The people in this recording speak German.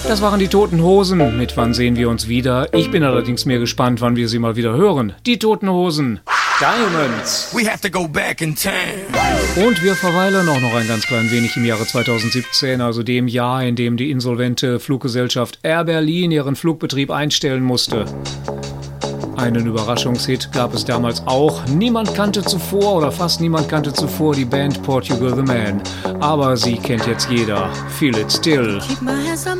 Das waren die Toten Hosen. Mit Wann sehen wir uns wieder? Ich bin allerdings mehr gespannt, wann wir sie mal wieder hören. Die Toten Hosen. Diamonds. We have to go back in time. Und wir verweilen auch noch ein ganz klein wenig im Jahre 2017, also dem Jahr, in dem die insolvente Fluggesellschaft Air Berlin ihren Flugbetrieb einstellen musste. Einen Überraschungshit gab es damals auch. Niemand kannte zuvor oder fast niemand kannte zuvor die Band Portugal the Man. Aber sie kennt jetzt jeder. Feel It Still.